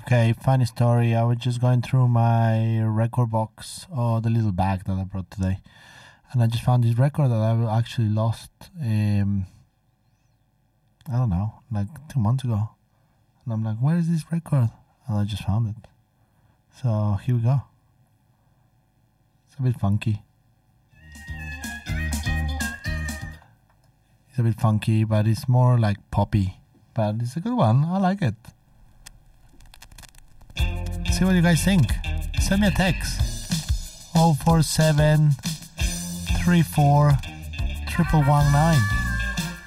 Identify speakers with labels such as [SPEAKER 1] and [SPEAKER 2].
[SPEAKER 1] Okay, funny story. I was just going through my record box or the little bag that I brought today, and I just found this record that I actually lost. I don't know, like 2 months ago, and I'm like, "Where is this record?" And I just found it. So here we go. It's a bit funky. It's a bit funky, but it's more like poppy. But it's a good one. I like it. See what you guys think. Send me a text. 047 34 1119.